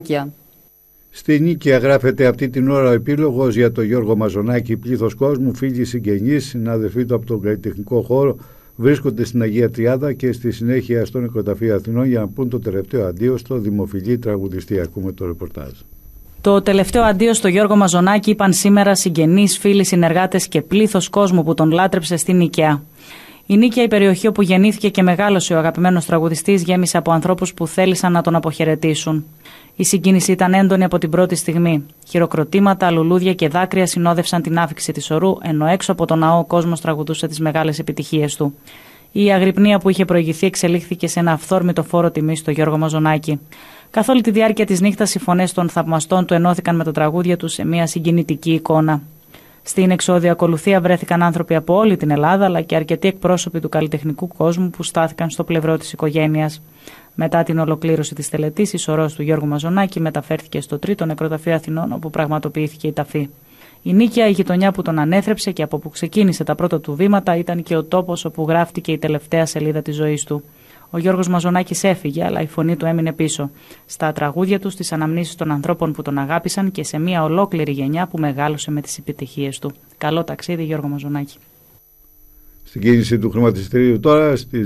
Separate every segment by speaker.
Speaker 1: Στη Νίκαια γράφεται αυτή την ώρα ο επίλογος για τον Γιώργο Μαζονάκη. Πλήθος κόσμου, φίλοι, συγγενείς, συναδελφοί του από τον καλλιτεχνικό χώρο βρίσκονται στην Αγία Τριάδα και στη συνέχεια στο Νεκροταφείο Αθηνών για να πούν το τελευταίο αντίο στο δημοφιλή τραγουδιστή. Ακούμε το ρεπορτάζ.
Speaker 2: Το τελευταίο αντίο στο Γιώργο Μαζονάκη είπαν σήμερα συγγενείς, φίλοι, συνεργάτες και πλήθος κόσμου που τον λάτρεψε στη Νίκαια. Η Νίκαια, η περιοχή όπου γεννήθηκε και μεγάλωσε ο αγαπημένος τραγουδιστής, γέμισε από ανθρώπους που θέλησαν να τον αποχαιρετήσουν. Η συγκίνηση ήταν έντονη από την πρώτη στιγμή. Χειροκροτήματα, λουλούδια και δάκρυα συνόδευσαν την άφιξη της ορού, ενώ έξω από τον ναό ο κόσμος τραγουδούσε τις μεγάλες επιτυχίες του. Η αγρυπνία που είχε προηγηθεί εξελίχθηκε σε ένα αυθόρμητο φόρο τιμής στο Γιώργο Μαζονάκη. Καθ' όλη τη διάρκεια της νύχτας οι φωνές των θαυμαστών του ενώθηκαν με τα τραγούδια του σε μια συγκινητική εικόνα. Στην εξώδια ακολουθία βρέθηκαν άνθρωποι από όλη την Ελλάδα, αλλά και αρκετοί εκπρόσωποι του καλλιτεχνικού κόσμου που στάθηκαν στο πλευρό της οικογένειας. Μετά την ολοκλήρωση της τελετής, η σωρός του Γιώργου Μαζονάκη μεταφέρθηκε στο τρίτο νεκροταφείο Αθηνών, όπου πραγματοποιήθηκε η ταφή. Η Νίκαια, η γειτονιά που τον ανέθρεψε και από που ξεκίνησε τα πρώτα του βήματα, ήταν και ο τόπος όπου γράφτηκε η τελευταία σελίδα της ζωής του. Ο Γιώργος Μαζονάκης έφυγε, αλλά η φωνή του έμεινε πίσω. Στα τραγούδια του, στις αναμνήσεις των ανθρώπων που τον αγάπησαν και σε μια ολόκληρη γενιά που μεγάλωσε με τις επιτυχίες του. Καλό ταξίδι, Γιώργο Μαζονάκη.
Speaker 1: Στην κίνηση του χρηματιστηρίου τώρα, στις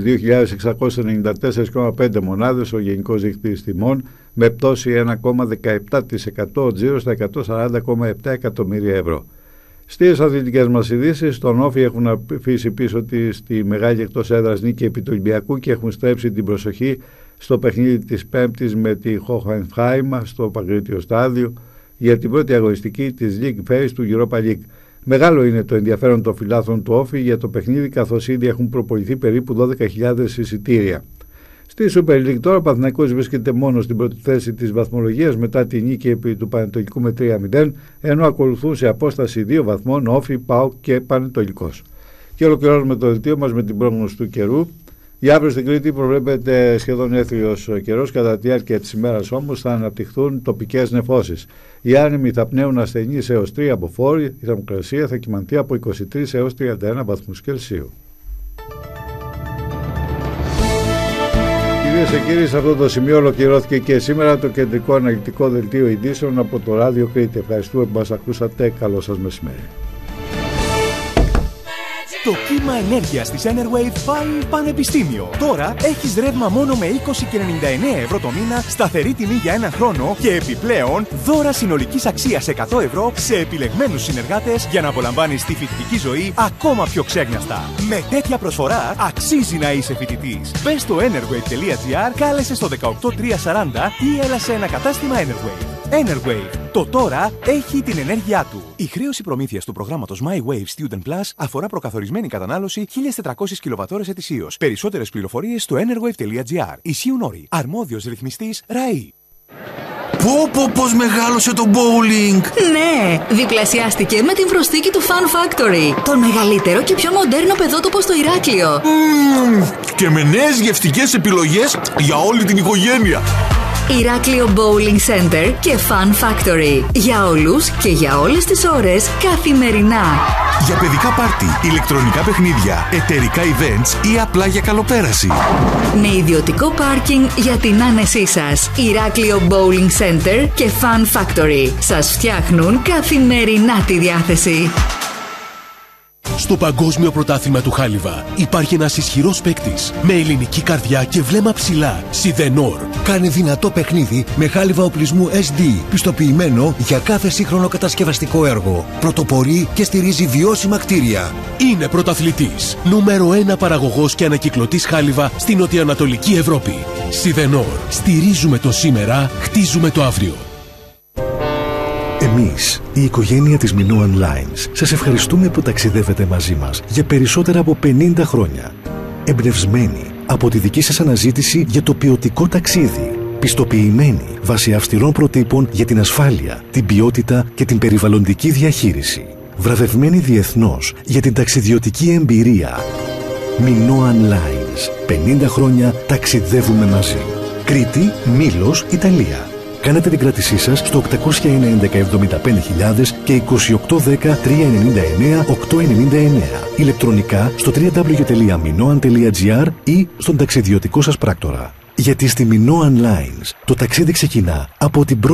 Speaker 1: 2.694,5 μονάδες ο γενικός δείκτης τιμών, με πτώση 1,17% ο τζίρος στα 140,7 εκατομμύρια ευρώ. Στις αθλητικές μας ειδήσεις, τον Όφη έχουν αφήσει πίσω στη μεγάλη εκτός έδρας νίκη επί του Ολυμπιακού και έχουν στρέψει την προσοχή στο παιχνίδι της Πέμπτης με τη Hoffenheim στο Παγκρίτιο Στάδιο για την πρώτη αγωνιστική της League Phase του Europa League. Μεγάλο είναι το ενδιαφέρον των φιλάθλων του Όφη για το παιχνίδι, καθώς ήδη έχουν προποληθεί περίπου 12.000 εισιτήρια. Στη Super League τώρα ο Παναθηναϊκός βρίσκεται μόνο στην πρώτη θέση της βαθμολογίας μετά τη νίκη επί του Πανετολικού με 3-0, ενώ ακολουθούν σε απόσταση 2 βαθμών Όφη, ΠΑΟΚ και Πανετολικός. Και ολοκληρώνουμε το δελτίο μας με την πρόγνωση του καιρού. Για αύριο στην Κρήτη προβλέπεται σχεδόν έθριος καιρός, κατά τη διάρκεια της ημέρας όμως θα αναπτυχθούν τοπικές νεφώσεις. Οι άνεμοι θα πνέουν ασθενείς έως 3 από φόρ, η θερμοκρασία θα κυμανθεί από 23 έως 31 βαθμούς Κελσίου. Κυρίες και κύριοι, σε αυτό το σημείο ολοκληρώθηκε και σήμερα το κεντρικό αναλυτικό δελτίο ειδήσεων από το Ράδιο Κρήτη. Ευχαριστούμε που μας ακούσατε. Καλό σας μεσημέρι.
Speaker 3: Το κύμα ενέργειας της Enerwave πάει πανεπιστήμιο. Τώρα έχεις ρεύμα μόνο με 20,99 ευρώ το μήνα, σταθερή τιμή για ένα χρόνο και επιπλέον δώρα συνολικής αξίας 100 ευρώ σε επιλεγμένους συνεργάτες για να απολαμβάνεις τη φοιτητική ζωή ακόμα πιο ξέγνιαστα. Με τέτοια προσφορά αξίζει να είσαι φοιτητής. Μπες στο enerwave.gr, κάλεσε στο 18340 ή έλα σε ένα κατάστημα Enerwave. Enerwave. Το τώρα έχει την ενέργειά του. Η χρέωση προμήθειας του προγράμματος My Wave Student Plus αφορά προκαθορισμένη κατανάλωση 1.400 κιλοβατώρες ετησίως. Περισσότερες πληροφορίες στο enerwave.gr. Ισχύουν όροι. Αρμόδιος ρυθμιστής ΡΑΗ.
Speaker 4: Πώς μεγάλωσε το bowling!
Speaker 5: Ναι, διπλασιάστηκε με την προσθήκη του Fun Factory. Το μεγαλύτερο και πιο μοντέρνο παιδότοπο στο Ηράκλειο.
Speaker 4: Και με νέες γευστικές επιλογές για όλη την οικογένεια.
Speaker 5: Ηράκλειο Bowling Center και Fun Factory. Για όλους και για όλες τις ώρες, καθημερινά.
Speaker 4: Για παιδικά πάρτι, ηλεκτρονικά παιχνίδια, εταιρικά events ή απλά για καλοπέραση.
Speaker 5: Με ιδιωτικό πάρκινγκ για την άνεσή σας. Ηράκλειο Bowling Center και Fun Factory. Σας φτιάχνουν καθημερινά τη διάθεση.
Speaker 6: Στο Παγκόσμιο Πρωτάθλημα του Χάλιβα υπάρχει ένας ισχυρός παίκτης με ελληνική καρδιά και βλέμμα ψηλά. Σιδενόρ.
Speaker 7: Κάνει δυνατό παιχνίδι με χάλιβα οπλισμού SD, πιστοποιημένο για κάθε σύγχρονο κατασκευαστικό έργο. Πρωτοπορεί και στηρίζει βιώσιμα κτίρια.
Speaker 6: Είναι πρωταθλητής. Νούμερο 1 παραγωγός και ανακυκλωτής χάλιβα στην νοτιοανατολική Ευρώπη. Σιδενόρ. Στηρίζουμε το σήμερα, χτίζουμε το αύριο.
Speaker 8: Εμείς, η οικογένεια της Minoan Lines, σας ευχαριστούμε που ταξιδεύετε μαζί μας για περισσότερα από 50 χρόνια. Εμπνευσμένοι από τη δική σας αναζήτηση για το ποιοτικό ταξίδι. Πιστοποιημένοι βάσει αυστηρών προτύπων για την ασφάλεια, την ποιότητα και την περιβαλλοντική διαχείριση. Βραβευμένοι διεθνώς για την ταξιδιωτική εμπειρία. Minoan Lines. 50 χρόνια ταξιδεύουμε μαζί. Κρήτη, Μήλος, Ιταλία. Κάνετε την κράτησή σας στο 811-75.000 και 2810-399-899. Ηλεκτρονικά στο www.minoan.gr ή στον ταξιδιωτικό σας πράκτορα. Γιατί στη Minoan Lines το ταξίδι ξεκινά από την πρώτη